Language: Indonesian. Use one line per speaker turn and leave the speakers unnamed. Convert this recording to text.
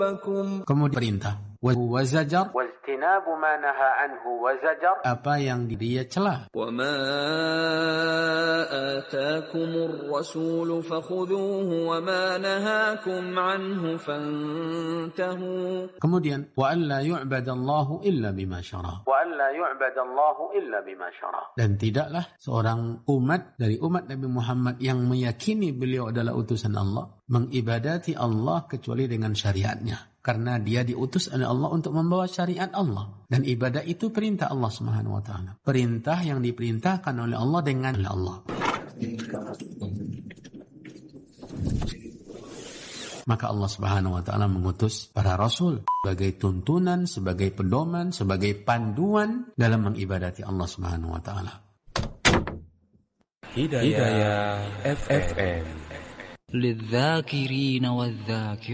Kemudian perintah wa zajar,
wajtinabu ma naha anhu wa zajar,
apa yang dia cela.
Wa ma ataakumur rasul fakhudhuhu wa ma nahakum anhu fantahu.
Kemudian wa alla yu'badallahu illa bima syara,
wa alla yu'badallahu illa bima syara.
Dan tidaklah seorang umat dari umat Nabi Muhammad yang meyakini beliau adalah utusan Allah mengibadati Allah kecuali dengan syariatnya. Karena dia diutus oleh Allah untuk membawa syariat Allah. Dan ibadah itu perintah Allah Subhanahu wa ta'ala. Perintah yang diperintahkan oleh Allah dengan Allah. Maka Allah Subhanahu wa ta'ala mengutus para rasul sebagai tuntunan, sebagai pedoman, sebagai panduan dalam mengibadati Allah Subhanahu wa ta'ala.
Hidayah FM. للذاكرين والذاكرات